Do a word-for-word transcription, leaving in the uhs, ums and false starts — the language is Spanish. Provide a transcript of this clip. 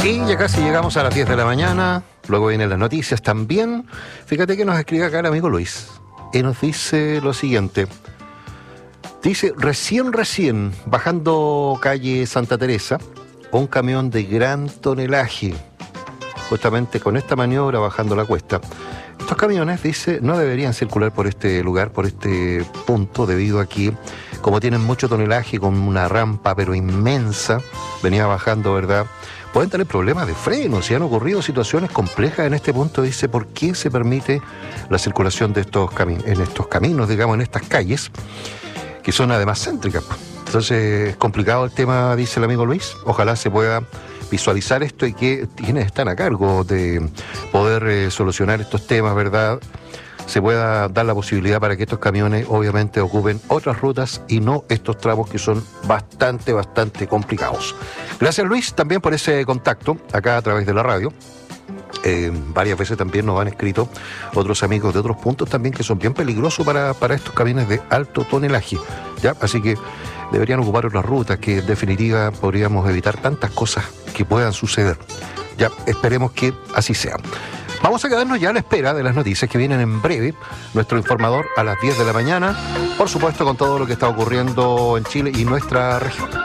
Y ya casi llegamos a las diez de la mañana, luego vienen las noticias también. Fíjate que nos escribe acá el amigo Luis, y nos dice lo siguiente. Dice, recién, recién, bajando calle Santa Teresa, un camión de gran tonelaje, justamente con esta maniobra bajando la cuesta. Estos camiones, dice, no deberían circular por este lugar, por este punto, debido a que, como tienen mucho tonelaje, con una rampa pero inmensa, venía bajando, ¿verdad?, pueden tener problemas de freno. Si han ocurrido situaciones complejas en este punto, dice, ¿por qué se permite la circulación de estos caminos, en estos caminos, digamos, en estas calles, que son además céntricas? Entonces, es complicado el tema, dice el amigo Luis. Ojalá se pueda visualizar esto y que quienes están a cargo de poder eh, solucionar estos temas, ¿verdad?, se pueda dar la posibilidad para que estos camiones obviamente ocupen otras rutas y no estos tramos que son bastante, bastante complicados. Gracias, Luis, también por ese contacto acá a través de la radio. Eh, varias veces también nos han escrito otros amigos de otros puntos también que son bien peligrosos para, para estos camiones de alto tonelaje, ¿ya? Así que deberían ocupar otras rutas que en definitiva podríamos evitar tantas cosas que puedan suceder. Ya, esperemos que así sea. Vamos a quedarnos ya a la espera de las noticias que vienen en breve. Nuestro informador a las diez de la mañana, por supuesto con todo lo que está ocurriendo en Chile y nuestra región.